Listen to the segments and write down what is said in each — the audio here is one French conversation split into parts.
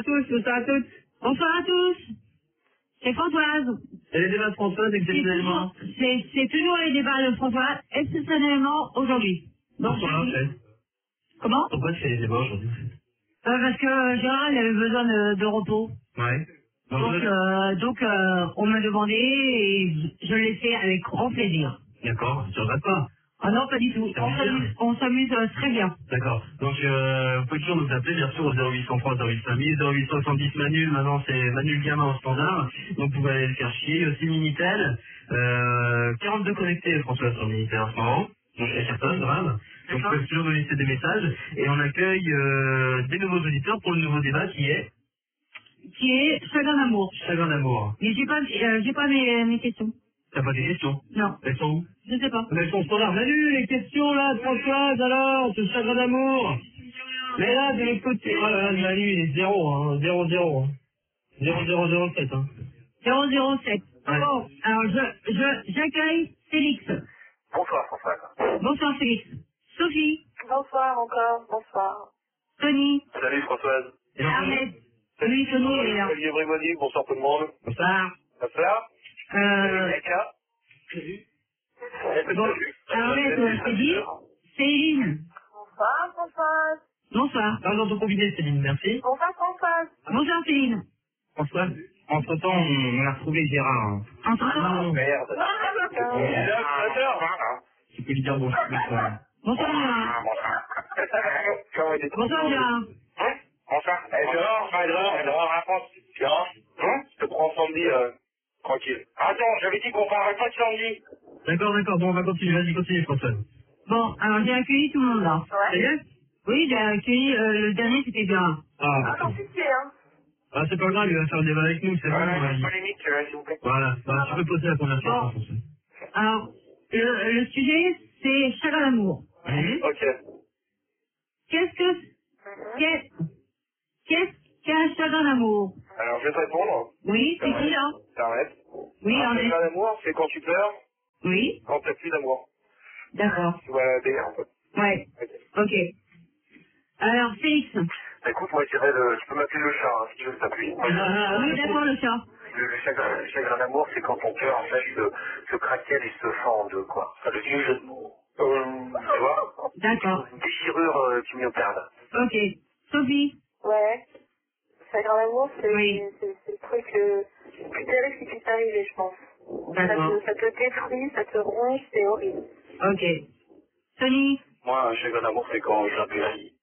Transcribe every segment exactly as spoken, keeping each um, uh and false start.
à tous, bonsoir à toutes. Bonsoir à tous. C'est Françoise. C'est les débats de Françoise, exceptionnellement. C'est c'est toujours les débats de Françoise, exceptionnellement aujourd'hui. Donc, Bonsoir, chef. comment Pourquoi tu fais les débats aujourd'hui? euh, Parce que Gérard il avait besoin de, de repos. Ouais. Donc, euh, donc euh, on m'a demandé et je l'ai fait avec grand plaisir. D'accord, tu regrettes pas? Ah non, pas du tout. Ça On veut s'amuse, dire on s'amuse euh, très bien. D'accord. Donc, euh, vous pouvez toujours nous appeler, bien sûr, au zéro huit cent trois zéro huit cinq mille, zéro huit soixante-dix Manul, maintenant c'est Manul Gamin en standard, donc vous pouvez aller le faire chier, aussi Minitel, euh, quarante-deux connectés, François, sur Minitel en ce moment, donc il y a personne, grave. Donc vous pouvez toujours nous laisser des messages, et on accueille euh, des nouveaux auditeurs pour le nouveau débat qui est Qui est Chagrin d'amour. Chagrin d'amour. Mais j'ai pas, euh, j'ai pas mes, mes questions. T'as pas des questions? Non. Elles sont où? Je sais pas. Mais elles sont standards. Manu, les questions là, de Françoise, alors, ce chagrin d'amour. Mais là, de l'autre côté, oh là là, Manu, il est zéro, hein, zéro, zéro, hein. zéro, zéro, zéro, sept, hein. zéro zéro sept. Ouais. Bon, alors je, je, j'accueille Félix. Bonsoir Françoise. Bonsoir Félix. Sophie. Bonsoir encore, bonsoir. Tony. Salut Françoise. Et donc, Ahmed. Oui, Tony est là. Olivier Brimoni, bonsoir tout le monde. bonsoir. Bonsoir. Euh, Yaka. bon, Ahmed, euh, c'est dit. Céline. Bonsoir Françoise. Bonsoir. Parle dans ton combiné, Céline, merci. Bonsoir Françoise. Bonsoir Céline. François, entre temps, on, on a retrouvé Gérard, hein. Entre temps. Merde. Tu peux lui dire bonjour. Bonsoir. Bonsoir Gérard. Comment il est? Bonsoir Gérard. Hein? Bonsoir. Eh Gérard, Gérard, Gérard, raconte. Gérard, hein? Je te prends samedi, euh, tranquille. Attends, j'avais dit qu'on parlerait pas de samedi. D'accord, d'accord, bon, on va continuer, vas-y, continue, François. Bon, alors j'ai accueilli tout le monde là. Ça y est? Oui, j'ai accueilli, euh, le dernier c'était Gérard. Ah, Ah, t'en pitié, hein. ah, c'est pas grave, il va faire le débat avec nous, c'est bon, Voilà, on va une y- polémique, euh, s'il vous plaît. Voilà, bah, tu peux poser la première question, Bon. François. Alors, le, le sujet c'est Chagrin d'amour. Oui. Ok. Qu'est-ce que, qu'est- qu'est-ce qu'un chagrin d'amour? Alors, je vais te répondre. Oui, c'est qui là? T'arrêtes. Oui, Un on est. chagrin d'amour, c'est quand tu pleures, Oui, quand t'as plus d'amour. d'accord. Tu vois la délire, un peu. Ouais, Ok. ok. Alors, Félix. Écoute, moi, je dirais le... Tu peux m'appeler le chat, hein, si tu veux, t'appuies. Oui, d'accord, le chat. Le, le chagrin, le chagrin d'amour, c'est quand ton cœur, en fait, se, se craquelle et se fend en deux, quoi. Ça devient un jeu de mots. Euh, tu vois? D'accord. Une déchirure euh, qui myocarde. Ok. Sophie. Ouais. Chagrin d'amour, c'est Oui. c'est- c'est le truc le plus terrible qui puisse arriver, je pense. Ça D'accord. te, ça te détruit, ça te ronge, c'est horrible. Ok. Tony. Moi, un chagrin d'amour, c'est quand j'appuie.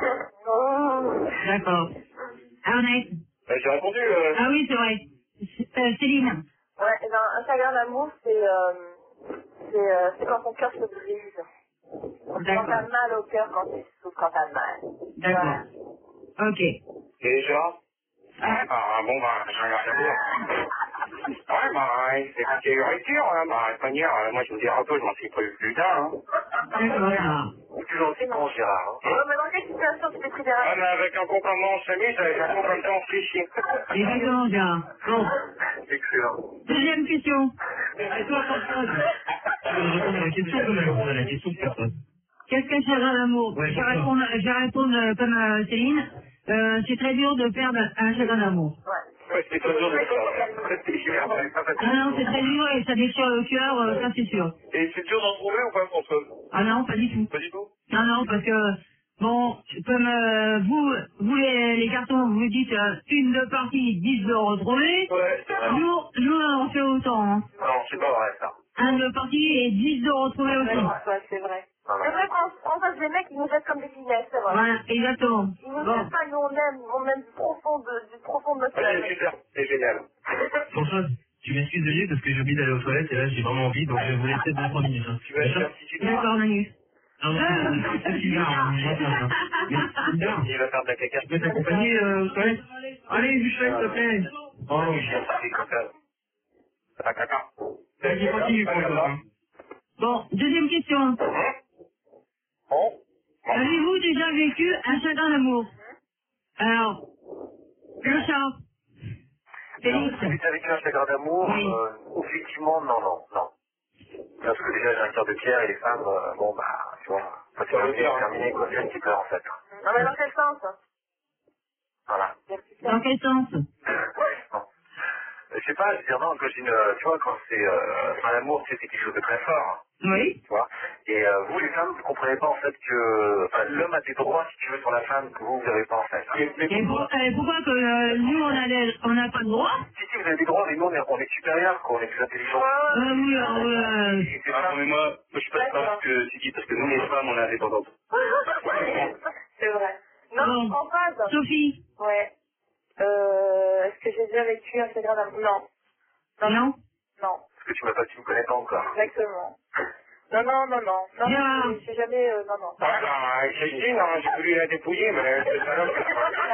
Oh. D'accord. Arnett. Ben, j'ai répondu. Euh... Ah oui, c'est vrai. C- euh, Céline. Ouais, et ben, un chagrin d'amour, c'est euh, c'est euh, c'est quand ton cœur se brise. Quand t'as D'accord. mal au cœur, quand tu souffres, quand t'as mal. D'accord. Ok. Et Gérard? Ah. Ah, bon, bah, chagrin d'amour. Ouais, bah, c'est quand il y a eu rupture, hein, bah, de toute manière, euh, moi, je vous dirai un peu, je m'en suis pris plus tard, hein. D'accord, Gérard. C'est toujours aussi con, Gérard, hein. Ouais, mais dans quelle situation tu t'es pris des Ah, mais avec un con comme moi, on s'amuse, avec un con comme ça, on se fait chier. Exactement, Gérard. Bon. Excellent. Deuxième question. Et toi, Françoise, tu veux répondre à la question ou répondre à la question de personne? Qu'est-ce qu'un chagrin d'amour? Ouais, Je vais pourquoi répondre, je vais répondre euh, comme euh, Céline. Euh, c'est très dur de perdre un chagrin d'amour. Ouais. Ouais, c'est très dur de ça. Très cher, c'est pas Ah facile. non, c'est très dur et ça déchire le cœur, euh, ça c'est sûr. Et c'est dur d'en trouver ou pas, Françoise? Ah non, pas du tout. Pas du tout? Non, non, parce que, bon, comme euh, vous, vous les, les garçons, vous dites euh, une de partie, dix de retrouver. Ouais, c'est vrai. Nous, nous, on fait autant. Hein. Non, c'est pas vrai, ça. Un de partie et dix de retrouver Ouais, aussi. ouais, c'est vrai. Ah, C'est vrai qu'en en face des mecs, ils nous jettent comme des filets, c'est vrai. Voilà, exactement. Ils nous Bon, jettent pas, nous on aime, on aime du profond de, du profond de notre Ouais, âme. c'est super, c'est génial. Françoise, tu m'excuses de lui parce que j'ai oublié d'aller aux toilettes et là j'ai vraiment envie, donc je vais vous laisser deux trois minutes. Hein. Tu vas faire si tu veux. d'accord, Manu. Non, non, c'est bizarre, hein, moi, ça, ça. Mais c'est bizarre. Il va faire de la caca. Tu peux t'accompagner euh, aux toilettes? Allez, Michel, s'il te plaît. Oh, Oui, c'est comme ça. C'est la caca. vas-y, continue, François. Hein. Bon, deuxième question. Bon. Avez-vous déjà vécu un chagrin d'amour? Alors, le chat. Félix. Si tu as vécu un chagrin d'amour, Oui. euh, effectivement, non, non, non. Parce que déjà, j'ai un cœur de pierre et les femmes, euh, bon, bah, tu vois, quand c'est terminé, c'est terminé, quoi. C'est un petit peu, en fait. Non mais dans quel sens? Voilà. Merci. Dans quel sens? Je sais pas, je veux dire, non, quand j'ai une, tu vois, quand c'est, euh, enfin, l'amour, tu sais, c'est quelque chose de très fort. Oui. Tu vois. Et euh, vous, les femmes, vous comprenez pas, en fait, que, enfin, l'homme a des droits, si tu veux, sur la femme, que vous, vous n'avez pas, en fait. Mais, mais Et pour, euh, pourquoi que euh, nous, on a, des- on n'a pas de droit? si, si, vous avez des droits, mais nous, on est, on est supérieurs, quoi, on est plus intelligents. euh, Oui, alors, euh, Et c'est ça. Mais moi, moi, je suis pas d'accord avec ce que tu dis, parce que nous, les femmes, on est indépendantes. C'est vrai. Non, Bon. en phase. Sophie? Ouais. Euh, est-ce que j'ai déjà vécu un secret d'amour? Non. Non, Non? non. Parce que tu m'as pas, tu me connais pas encore. Exactement. Non, non, non, non. Non, Bien. j'ai- j'ai jamais, euh, non, non. Ouais, bah, j'ai dit, non, j'ai voulu la dépouiller, mais c'est pas l'homme.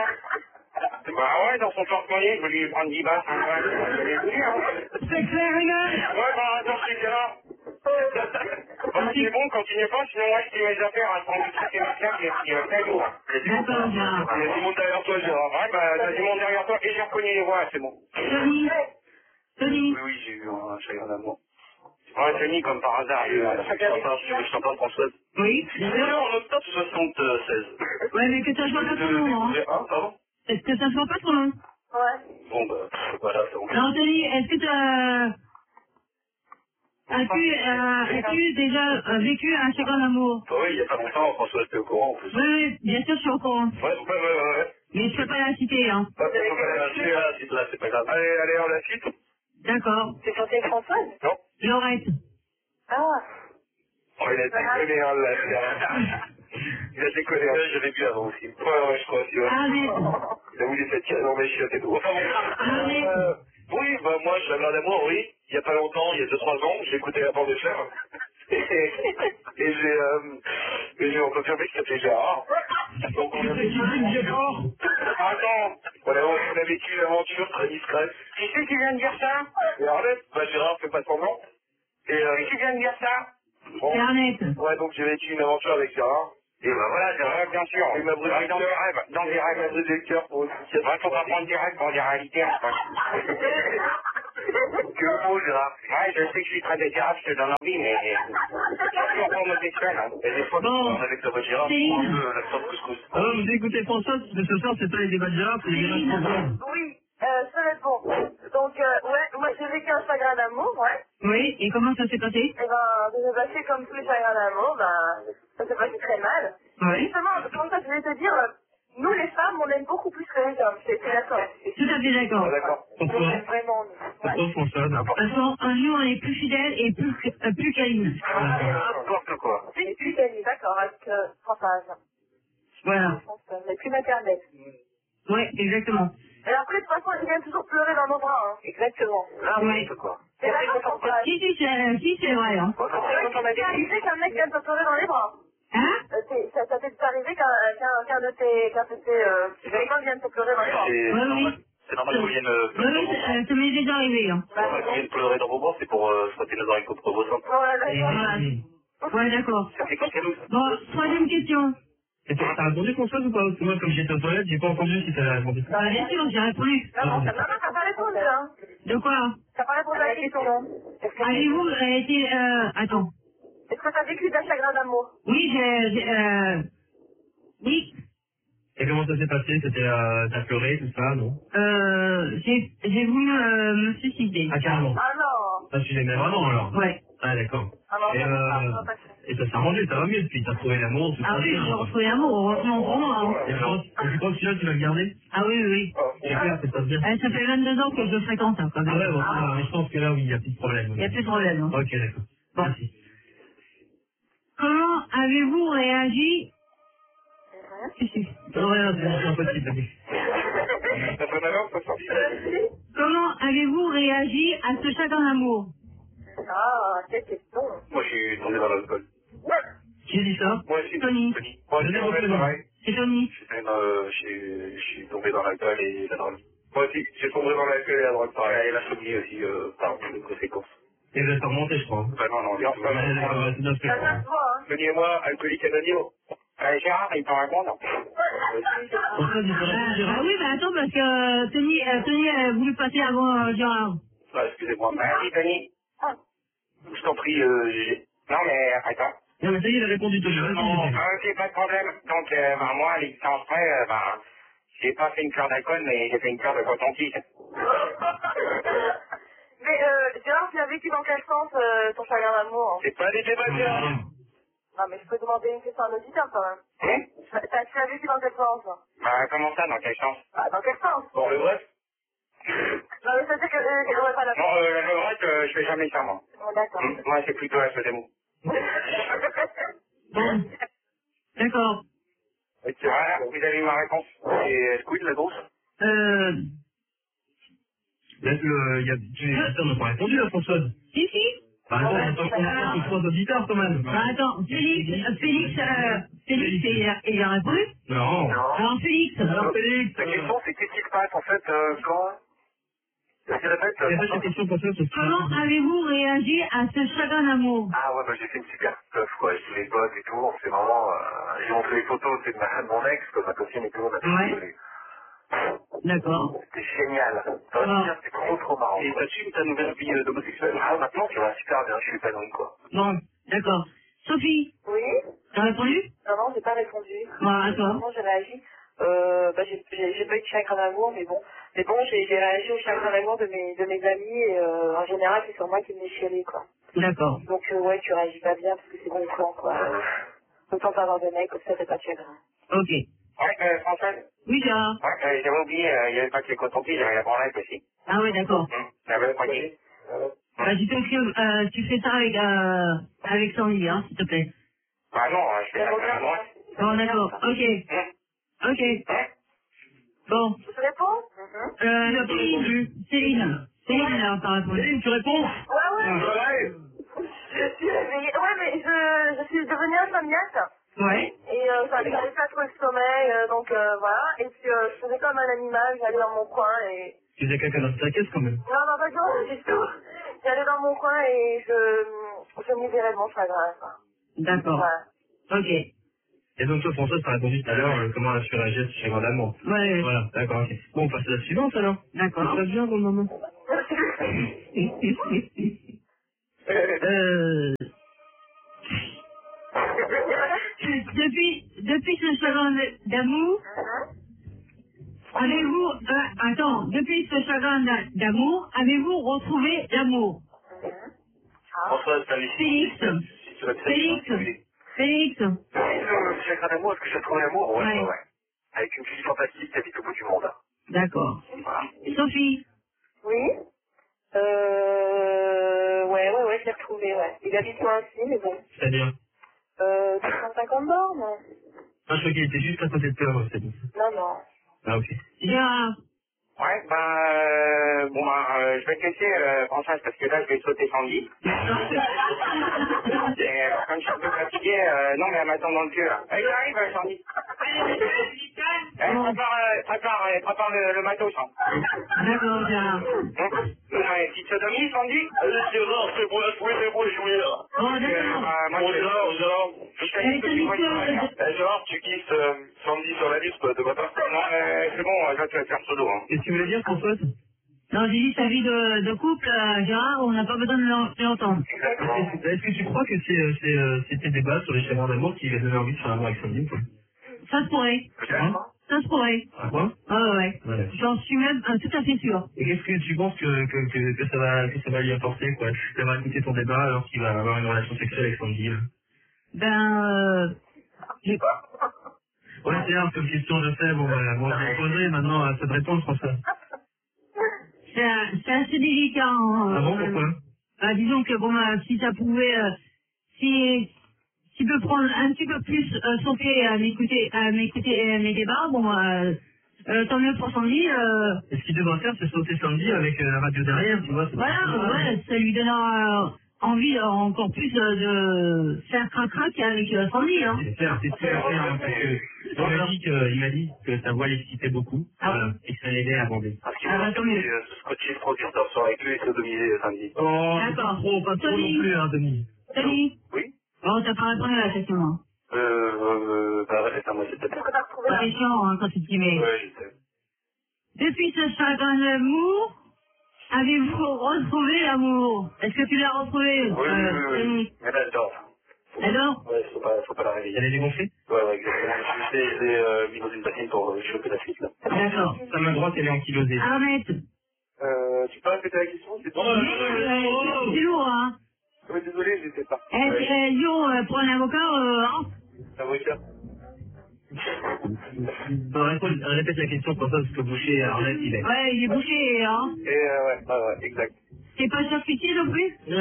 Bah ouais, dans son porte-monnaie, je voulais lui prendre dix balles, cinq balles, je l'ai dépouillé, hein. C'est clair, regarde. Ouais, bah, dans ces cas-là. Bah, c'est bon, continuez pas, sinon moi, je fais mes affaires, à prendre du truc et ma carte, et puis, euh, c'est lourd. D'accord, Gérard. Il y a du monde derrière toi, Gérard. Ouais, bah, il y a du monde derrière toi, et j'ai reconnu les voix, c'est bon. Tony? Tony? Oui, oui, j'ai eu un chagrin d'amour. Ouais, Tony, comme par hasard, il y a eu un chanteur, je suis chanteur Françoise. Oui? Il est né en octobre soixante-seize. Ouais, mais que ça soit pas ton nom, hein. Ah, pardon? Est-ce que ça soit pas ton nom? Ouais. Bon, bah, voilà, c'est bon. Non, Tony, est-ce que tu as... As-tu euh, as-tu déjà euh, vécu un chagrin d'amour? Bah oui, il y a pas longtemps, François était au courant en plus. Oui, oui, bien sûr, je suis au courant. Ouais, ouais, ouais, ouais. ouais. Mais je peux pas la citer, hein. Bah, on va la suite là, c'est là, c'est pas grave. Allez, allez, on la suite. D'accord. C'est chanté Françoise? Non. Laurette. Ah. Oh, il a déconné, hein, là. Il a déconné, hein. J'avais vu avant aussi. Ouais, ouais, je crois aussi, ouais. Arrête. Il a voulu faire tirer dans mes chiottes et tout. Enfin, bon. Arrête. Euh, oui, bah, moi, je suis un d'amour, oui. Il y a pas longtemps, il y a deux trois ans, j'ai écouté la bande de fer. Et, et j'ai, euh, et j'ai rencontré que s'appelait Gérard. Donc, on a vécu une Gérard. Attends, on a, on a vécu une aventure très discrète. Qui c'est qui vient de dire ça? Et Arlette, bah, Gérard fait pas semblant. Et, euh, qui vient de dire ça? Bon. C'est Arnette. Ouais, donc j'ai vécu une aventure avec Gérard. Et bah voilà, Gérard, bien sûr. Il m'a brisé ouais, dans des rêves, dans des rêves. Il m'a brisé le cœur pour une petite. Ouais, faut pas prendre des rêves pour des réalités, je pense. Que beau, Gérard. Ouais, je sais que je suis très désirable dans l'envie, mais je suis pas homosexuel, hein. Et des fois, Bon. on avec le Gérard, Céline. on prend un peu l'accent de couscous. Alors, vous écoutez François, mais ce soir, c'est pas les débats de Gérard, c'est les débats de François. Oui, euh, je te réponds. Donc, euh, ouais, moi j'ai vécu un chagrin d'amour, ouais. Oui, et comment ça s'est passé? Et ben, ça s'est passé comme tous les chagrins d'amour, ben, ça s'est passé très mal. Oui. Justement, comme ça, je voulais te dire, euh, nous les femmes, on aime beaucoup plus que les hommes, c'est d'accord. Tout à fait d'accord. Ah, d'accord. On Pourquoi? aime vraiment, nous. Ouais. Pourquoi François? Parce qu'en nous, on est plus fidèles et plus, euh, plus câlins. N'importe quoi. C'est plus gagné, d'accord, avec euh, Françoise. Voilà. Je pense que c'est plus maternelle. Oui, exactement. Et après, de toute façon, ils viennent toujours pleurer dans nos bras, hein. Exactement. Ah, Ouais. n'importe quoi. C'est la même chose. Si, si, c'est euh, si, c'est vrai, hein. Bon, Quand on a arrivé qu'un mec vient te pleurer dans les bras. Hein? Euh, t'es- ça ça t'est arrivé qu'un qu'un qu'un de tes qu'un de tes euh, petits copains vienne te pleurer dans les bras. C'est Oui, normal. oui. C'est normal que vous viennent euh, Oui, pleurer dans oui, vos bras. ça, ça m'est déjà arrivé, hein. Quand vous viennent pleurer dans vos bras, c'est pour euh, frotter les haricots pour vos seins. Ouais, d'accord. Voilà. Ouais, d'accord. Ça fait comme nous. Bon, troisième question. Et t'as t'as répondu François ou pas? Parce que moi, comme j'étais aux toilettes, j'ai pas entendu si t'avais répondu. Bah, bien sûr, j'ai répondu. Non, non, t'as non, non, t'as pas répondu, hein. De quoi? T'as pas répondu à la question. Est-ce que Avez-vous euh, été... Euh, attends. est-ce que t'as vécu d'un chagrin d'amour? Oui, j'ai... j'ai, Euh, oui. Et comment ça s'est passé? C'était, euh, t'as pleuré, tout ça, non? Euh, j'ai j'ai voulu euh, me suicider. Ah, carrément. Ah non. Ça, tu l'aimais vraiment, alors? Ouais. Ah, d'accord. Ah non, Et, ça va pas, ça euh, va pas. et ça s'est arrangé, ça va mieux depuis, t'as trouvé l'amour, tout Ah ça. oui, j'ai retrouvé l'amour, heureusement pour moi. Hein. Et alors, et tu crois que celui-là, tu vas le garder? Ah oui, oui, oui. J'espère que ça se passe bien. Euh, ça fait vingt-deux ans que je le fréquente, hein, quand même. Ah ouais, bon, ah, mais je pense que là, oui, il n'y a plus de problème. Il n'y a plus de problème. Hein. Ok, d'accord. Bon. Merci. Comment avez-vous réagi? Si, si. Non, rien, c'est impossible. Ça fait malheur, ça sortit. Comment avez-vous réagi à ce chagrin d'amour? Ah, quelle question. Moi, je suis tombé dans l'alcool. Qui dit ça? Moi aussi. Tony. Tony. Moi, Donnez je votre suis nom. pareil. C'est Tony. Je suis même, euh, je suis- je suis tombé dans l'alcool et la drogue. Moi aussi, j'ai tombé dans l'alcool et la drogue, pareil. Et la chaudière aussi, euh, par de conséquences. Et vous êtes remonté, je crois. Bah non, non, non. Ouais, d'accord, ouais, c'est notre Ça vient de toi, hein. Tony et moi, alcooliques anonymes. Euh, Gérard, il peut répondre. Pourquoi tu peux Euh, répondre, ah Gérard? oui, mais attends, parce que euh, Tony, euh, Tony a voulu passer avant euh, Gérard. Ah, excusez-moi. Merci, Tony. Je t'en prie, euh, j'ai... Non, mais attends. Non, mais ça y est, il a répondu, Tony. Non, Vas-y, euh, c'est pas de problème. Donc, euh, bah, moi, l'existence près, euh, bah, J'ai pas fait une cure d'alcool, mais j'ai fait une cure de coton-tige. Mais euh, Gérard, tu as vécu dans quel sens euh, ton chagrin d'amour hein? C'est pas des débats, Gérard. Non, mais je peux demander une question à un auditeur quand même. Hein? T'as- t'as- Tu as vécu dans quel sens Bah, comment ça, dans quel sens? Ah, dans quel sens Pour le bref? Non, mais ça veut dire que euh, que- ouais, pas Non, d'accord. euh, le bref, euh, je fais jamais ça, moi. Bon, d'accord. Hum, Moi, c'est plutôt la des mots. Bon, d'accord. Voilà, vous avez eu ma réponse. C'est squid, la grosse? Euh, Là, euh, y a, tu les auditeurs n'ont pas répondu, là, Françoise. si, si. Bah, attends, attends, on a sur trois auditeurs, quand même. Bah, attends, Félix, euh, Félix, euh, Félix, il a, il a répondu. Non. Alors, Félix. Alors, Félix. La question, c'est qu'est-ce qui se passe, en fait, euh, quand... Est-ce qu'il répète Il y a pas cette question pour toi, ce Comment avez-vous réagi à ce chagrin d'amour? Ah ouais, bah j'ai fait une super stuff, quoi. J'ai fait les potes et tout. C'est vraiment... Euh, j'ai montré les photos, c'est de, ma- de mon ex, que ma copine et tout. On a tout Ouais. rigolé. D'accord. C'était génial. Ça va Ah. dire, c'était trop trop marrant. Et t'assumes ta nouvelle vie euh, d'homosexuel? Ah, maintenant, ça va super bien. Je suis épanoui, quoi. Bon, d'accord. Sophie, Oui. t'as répondu? Non, non, j'ai pas répondu. Bah, à toi. Non, j'ai réagi. Euh, bah, j'ai j'ai- j'ai pas eu de chagrin d'amour, mais bon. Mais bon, j'ai j'ai réagi au chagrin d'amour de mes, de mes amis, et euh, en général, c'est sur moi qui me chialé, quoi. D'accord. Donc, euh, ouais, tu réagis pas bien parce que c'est bon plan, quoi. Euh, Autant pas avoir de mec, comme ça, t'as pas de chagrin. Ok. Ouais, euh, Françoise? Oui, Gérard. Ouais, euh, j'avais oublié, euh, il y avait pas que les coton-tiges, j'avais la branlette aussi. Ah ouais, d'accord. Hum, j'avais le poignet. Bah, tu t'écris, euh, tu fais ça avec, euh, avec Sandy, hein, s'il te plaît. Bah non, euh, je fais ça avec la droite. Bon, d'accord. Ok. Hum, Ok. hum. Bon. Je réponds Euh, Qui a pas répondu? Céline. Céline, là, t'as répondu. Céline, tu réponds? Ouais, ouais. Ouais. Je suis réveillée. Ouais, mais je, je suis devenue insomniaque. Ouais. Et euh, j'avais j'avais pas trop le sommeil, euh, donc euh, voilà. Et puis euh, je faisais comme un animal, j'allais dans mon coin et... Tu faisais caca dans ta caisse, quand même. Non, non, pas du tout, du tout. J'allais dans mon coin et je, je me libérais de mon chagrin, quoi. D'accord. Voilà. Ok. Et donc, toi, Françoise, t'as répondu tout à l'heure, euh, comment as-tu réagi à ce chagrin d'amour? Ouais. Voilà, d'accord, ok. Bon, on passe à la suivante, alors. D'accord. Ça se passe bien, pour le moment. euh... Depuis, depuis ce chagrin d'amour, avez-vous, euh, attends, depuis ce chagrin d'a- d'amour, avez-vous retrouvé l'amour? Françoise, t'as les Félix, Si tu vas te Félix, saluer. Félix, Le chagrin d'amour, est-ce que j'ai trouvé l'amour? Ouais, Ouais. ouais, ouais. Avec une fille fantastique qui habite au bout du monde. d'accord. Voilà. Sophie, Oui. Euh... Ouais, ouais, ouais, je l'ai retrouvé, ouais. Il habite loin aussi, mais bon. C'est-à-dire? Euh, deux cent cinquante bornes. Ah, je crois qu'il était juste à côté de toi, moi, c'est bon. Non, non. Ah, ok. Gérard, Ouais, bah, euh, bon, bah, euh, je vais te laisser, euh, Françoise, parce que là, je vais sauter Sandy. Et euh, comme je suis un peu fatigué, euh, non, mais elle m'attend dans le queue, là. Elle arrive, euh, Sandy. Elle prépare, euh, prépare, euh, prépare le, le matos, hein. d'accord, Gérard. Hein? Ouais, petite sodomie, Sandy? Gérard, c'est pour la trouver des beaux jouir. Bon, Euh, d'accord. bah, moi, Bon, je vais... Gérard, Gérard. Je Elle t'ai dit est que tu vois, habituée. Eh, Gérard, tu kisses euh, Sandy sur la liste de matin? non, euh, c'est bon, là, tu vas te faire solo, hein. Qu'est-ce que tu voulais dire, Françoise? Non, j'ai dit sa vie de, de couple, euh, Gérard, on n'a pas besoin de l'en- de l'entendre. Exactement. Est-ce que tu crois que c'est, euh, c'est, euh, c'est tes débats sur les chagrins d'amour qui lui a donné envie de faire l'amour avec Sandy, quoi? Ça se pourrait. Peut-être. Ça se pourrait. Ah, quoi? Ouais, ouais, ouais. Ouais. J'en suis même euh, tout à fait sûr. Et qu'est-ce que tu penses que, que, que, que ça va, que ça va lui apporter, quoi? D'avoir écouté ton débat alors qu'il va avoir une relation sexuelle avec Sandy, là? Ben, euh, j'ai- Ouais, c'est un peu une question, je sais, bon, bah, bon, je vais poser maintenant à cette réponse, François. c'est c'est assez délicat. Hein, Ah bon, euh, pourquoi? bah, disons que bon, bah, si ça pouvait, euh, si, s'il peut prendre un petit peu plus euh, son pied à m'écouter, à m'écouter euh, mes débats, bon, euh, euh, tant mieux pour Sandy. Euh, Et ce qu'il devrait faire, c'est sauter Sandy avec euh, la radio derrière, tu vois. c'est voilà, pas- ouais, ça lui donnera euh, envie euh, encore plus euh, de faire crac-crac avec euh, Sandy. Hein. C'est clair, c'est sûr, c'est clair, hein, parce que il m'a dit que, il m'a dit que sa voix l'excitait beaucoup, Ah voilà, et que ça l'aidait à bander. Parce qu'il Ah, faut bah, tant mieux. euh, se scotcher trop dur dans son avec lui et sodomiser Sandy. Oh, D'accord. pas trop, pas trop Tony. non plus, hein, Denis. Tony, Oui? bon, t'as pas répondu à la question. Hein. Euh, euh, bah, reste à moi, c'est peut-être. Est-ce que t'as retrouvé La la... question, hein, quand tu te dis, mais... Ouais, je sais. Depuis ce chagrin d'amour, avez-vous retrouvé l'amour? Est-ce que tu l'as retrouvé? Oui, oui, oui, oui. Mais là, elle dort. Alors? Ouais, faut pas, faut pas la réveiller. Elle est dégonflée? Ouais, ouais, exactement. Je l'ai, je l'ai euh, mis dans une bassine pour euh, choper la suite, là. D'accord. Sa main droite, elle est ankylosée. Arnett. Euh, tu peux répéter la question? C'est bon. Euh, C'est lourd, hein. Oui, désolé, je sais pas. Eh, eh, Lyon, euh, pour un avocat, euh, hein. Avocat. Non, répète, répète la question pour ça, parce que Boucher, Arnett, il est. Ouais, il est bouché, hein. Et euh, ouais, ouais, ouais, exact. T'es pas charcutier non plus? deux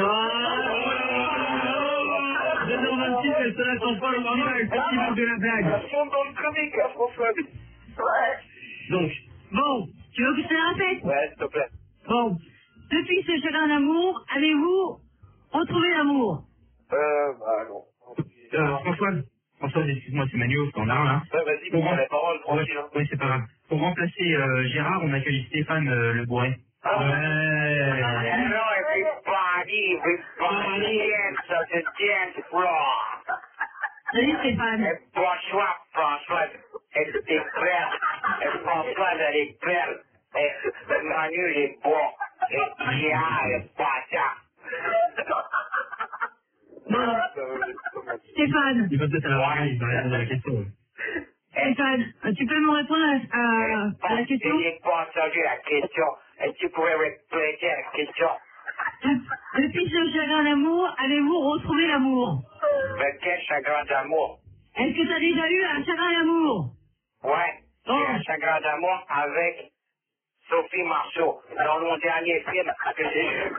heures vingt-six, elle se laisse en folle, vraiment, avec le petit bout de la blague. À fond dans le comique, hein, François. Ouais. Donc, Bon, tu veux que je te la répète? Ouais, s'il te plaît. Bon, depuis ce chagrin d'amour, avez-vous retrouvé l'amour? Euh, bah non. euh, Françoise, Françoise, excuse-moi, c'est Manu au standard, là. Ouais, vas-y, Pour prends rem- la parole, tranquille. Hein. Oui, c'est pas grave. Pour remplacer euh, Gérard, on accueille Stéphane euh, Le Bourret. Ah, Ouais. Hello everybody, everybody, it's the dance floor. Salut Stéphane. Et bonsoir Françoise, elle est belle, et Françoise elle est belle, et Manu il est bon, et Gérard est pas ça. Bon, Stéphane, Il va peut-être à la radio, il va répondre à la question. Stéphane, euh, tu peux me répondre à, à- à la question? Je n'ai pas entendu la question, et tu pourrais répéter la question. Depuis ce chagrin d'amour, avez-vous retrouvé l'amour? Mais quel chagrin d'amour. Est-ce que tu as déjà eu un chagrin d'amour? Ouais, j'ai Oh. un chagrin d'amour avec Sophie Marceau dans mon dernier film que j'ai vu.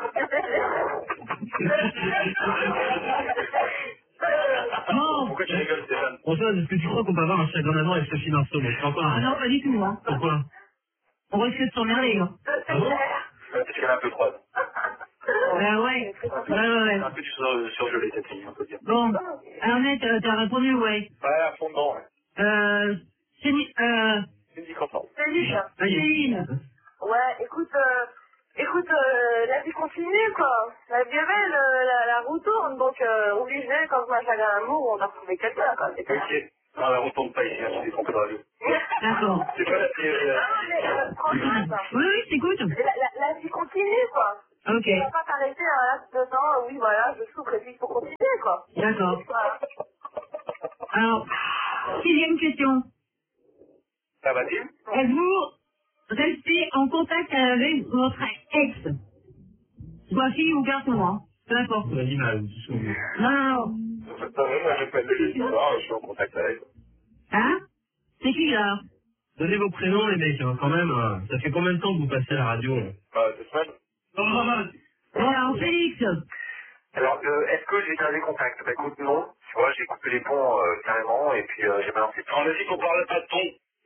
Bon. Pourquoi tu rigoles, Stéphane? Françoise, est-ce que tu crois qu'on peut avoir un chagrin d'amour avec Sophie Marceau? Mais je crois pas. Ah Hein. non, pas du tout, hein. Pourquoi? On risque de s'emmerder, hein. Ah bon? Parce qu'elle est un peu froide. Euh, ouais. Ouais, ouais, ouais. Un peu du sur- surgelé, cette fille, on peut dire. Bon, Arnett, euh, t'as répondu, ouais. Ouais, à fond dedans, ouais. Euh, Céline, euh, Cindy Crawford. Salut. Ah, il y a- Céline. Ouais, écoute, euh, écoute, euh, la vie continue, quoi. La vie est belle, euh, la, la roue tourne, donc euh, obligé, quand on a chagrin d'amour, on doit retrouver quelqu'un, quoi. C'est clair. Ok. Non, là, on tombe pas ici, hein, je suis trompé de radio. D'accord. C'est pas la théorie. Non, hein. mais euh, tranquille, quoi. Oui, oui, je t'écoute. La, la, la vie continue, quoi. Ok, On va pas t'arrêter à un laps de temps, oui, voilà, je souffre, et puis il faut continuer, quoi. d'accord. Voilà. Alors, sixième question. Ça va dire? Êtes-vous resté en contact avec votre ex? Soit fille ou garçon, hein. Peu importe. On a dit mal, tout ça. Non, non, non. C'est pas vrai, moi, j'appelle le soir, je suis en contact avec. Hein? C'est qui, là? Donnez vos prénoms, les mecs, hein, quand même. hein. Ça fait combien de temps que vous passez à la radio là? Bah, c'est ça. Bon, alors, Félix. Alors, euh, est-ce que j'ai gardé contact? Bah écoute, non. Tu vois, j'ai coupé les ponts euh, carrément, et puis euh, j'ai balancé. On a dit qu'on parlait pas de ton.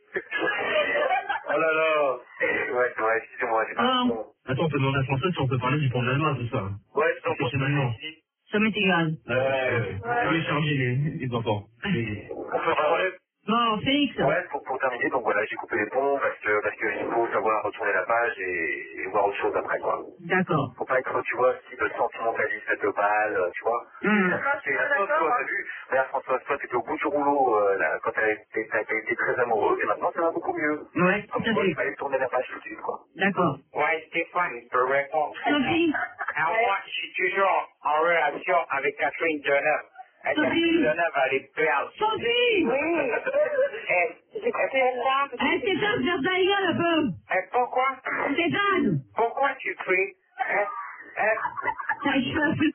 Oh là là. Ouais, c'est vrai, excusez-moi, j'ai pas Ah. de ton. Attends, on peut demander à François si on peut parler du pont de la Loire ce soir. Ouais, c'est Parce que c'est maintenant. Ça m'est égal. Ouais, Ouais. télécharger les, les enfants. Les- On peut parler? Bon, Félix. Ouais, pour, pour terminer, donc voilà, j'ai coupé les ponts parce que parce que il faut savoir retourner la page et, et voir autre chose après, quoi. D'accord. Faut pas être, tu vois, style sentimentaliste totale, euh, tu vois. Hum. C'est la chose, toi, t'as vu? Regarde, François, toi, t'étais au bout du rouleau, euh, là, quand t'as été, t'as été très amoureux, et maintenant, ça va beaucoup mieux. Ouais, Donc, tout à tu vois, il fait. fallait tourner la page tout de suite, quoi. D'accord. Ouais, Stéphane, je peux répondre. Sophie. Alors moi, je suis toujours en relation avec Catherine Deneuve. Et Sophie. Catherine Deneuve, elle est belle. Sophie! Oui. Et, et pourquoi, Eh, Stéphane, ferme ta gueule un peu! et pourquoi, Stéphane! pourquoi tu cries? Hein? Hein? Ta gueule!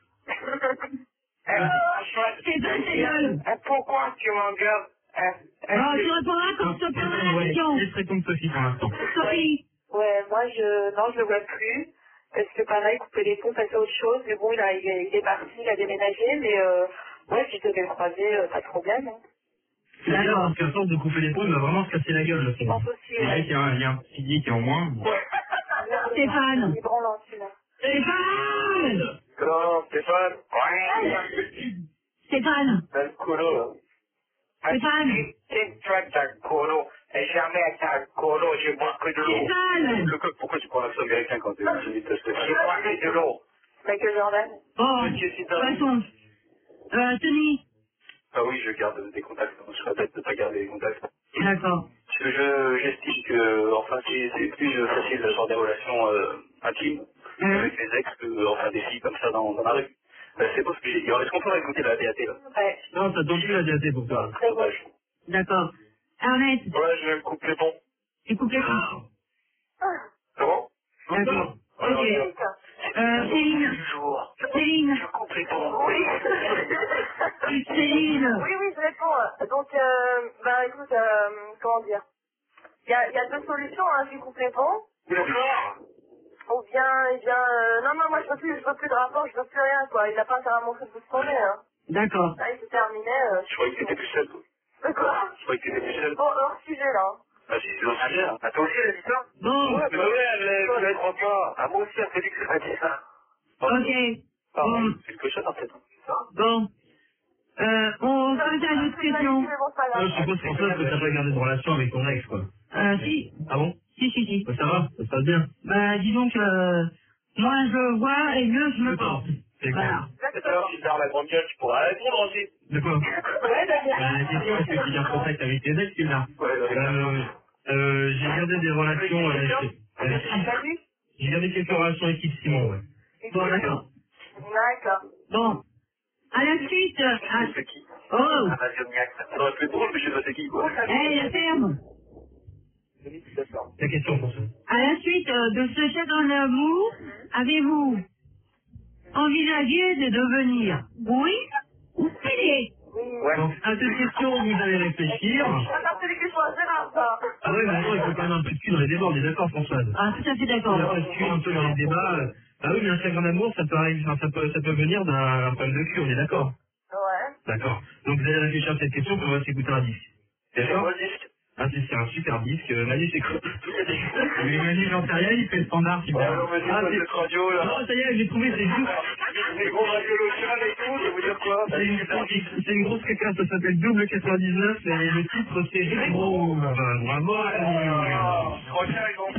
Hein? François, Stéphane, ta gueule! et pourquoi tu m'engueules? Hein? Alors, Hein? tu répondras quand je te poserai la Ouais, question. laisse répondre Sophie pour l'instant. Sophie! Ouais, moi, je, non, je le vois plus. Parce que pareil, couper les ponts, passer à autre chose. Mais bon, il, a, il, est, il est parti, il a déménagé. Mais euh, ouais, si je devais le croiser, euh, pas de problème. Hein. C'est bien parce qu'à force de couper les ponts, il va vraiment se casser la gueule, le Je pense son. aussi, Il y a- ouais. il y a un- il y a un pilier qui est en moins. Stéphane! Il est branlant, celui-là. Stéphane! Non, Stéphane. Ouais. Stéphane! T'as le colo, là. Stéphane! C'est toi, t'as un colo. Et jamais t'as un colo, j'ai boivé de l'eau. Stéphane! Le coq, pourquoi tu prends l'accent américain quand t'es timide, J'ai Stéphane? boivé de l'eau. Michael Jordan. Bon, de Ok, si toute t'as- façon. Euh, Tony. Ah oui, je garde des contacts. Je serais bête de pas garder des contacts. D'accord. Parce que je, j'estime que, enfin, c'est, c'est plus facile d'avoir des relations euh, intimes Hum. avec les ex que, enfin, des filles comme ça dans, dans la rue. Ben, c'est pas ce que j'ai dit. Alors, est-ce qu'on peut écouter la D A T, là? Ouais. Non, t'as tendu la D A T pour toi. Très bon. Dommage. D'accord. Ernest. Ouais, je coupe les ponts. Tu coupes les ponts. Comment? D'accord. Alors, Ok. regarde. Euh, Céline. Bonjour. Céline. Je coupe les ponts. Oui. Céline. Oui, oui, je réponds. Donc, euh, bah écoute, euh, comment dire? Il y a, il y a deux solutions, hein, je lui coupe les ponts. D'accord. Ou bien, eh bien, euh, non, non, moi je veux plus, je veux plus de rapport, je veux plus rien, quoi. Il n'a pas intérêt à montrer tout ce qu'on est, hein. D'accord. Là, il s'est terminé. Euh, Je croyais que t'étais plus seul. de quoi? Je croyais que t'étais plus seul. Bon, hors sujet, là. Ah, j'ai dit hors sujet. Ah, toi aussi, elle a dit ça? Bon. Ouais, mais ouais, elle elle- elle croit pas. Ah, moi aussi, elle fait dit que c'est pas dit ça. Ok. Pardon, Bon. c'est le cochon en fait. Bon. Euh, on passe à une autre question. Mais bon, c'est pas Ah, grave. je suppose pour ça que t'as pas gardé de relation avec ton ex, quoi. Euh, si. Ah bon? Si, si, si. Bah, ça va, ça se passe bien. Bah, disons que, euh, moins je vois et mieux je me D'accord. porte. C'est Voilà. clair. D'accord, si t'as la grande gueule, tu pourras répondre aussi. De quoi? Ouais, d'accord. Bah, la question, est-ce que tu gardes contact avec tes ex, là? Ouais, ouais, Euh, euh, j'ai gardé des relations avec, avec Salut. j'ai gardé quelques relations avec Yves Simon, ouais. Bon, d'accord. D'accord. Bon. À la suite, euh, à... C'est qui? Oh. Un avioniaque. Ça aurait pu être drôle, mais je sais pas c'est qui, quoi. Hey, la ferme. D'accord. Ta question pour ça. À la suite euh, de ce chagrin d'amour, avez-vous envisagé de devenir oui ou pilier? Ouais. Donc, à cette question, vous allez réfléchir. Attends, c'est les questions à Gérard, ça. Ah ouais, mais attends, il faut quand même un peu de cul dans les débats, on est d'accord, Françoise? Ah, tout à fait Il y a d'accord. pas de cul un peu dans les débats. euh, Ah oui, mais un chagrin d'amour, ça peut arriver, enfin, ça peut, ça peut venir d'un problème de cul, on est d'accord? Ouais. D'accord. Donc, vous allez réfléchir à cette question, puis on va s'écouter un disque. D'accord? Moi, disque. Ah, c'est c'est un super disque. Euh, Manu, c'est quoi? Mais Manu, j'en sais rien, il fait le standard, tu Ouais, vois. non, mais c'est Ah, quoi c'est- cette radio, là? Non, ça y est, j'ai trouvé, c'est juste. Les gros radios locales et tout, je vais vous dire quoi? C'est une, c'est une grosse caca, ça s'appelle Double quatre-vingt-dix-neuf, et le titre c'est Groove. Bravo, Manu. Je crois qu'ils vont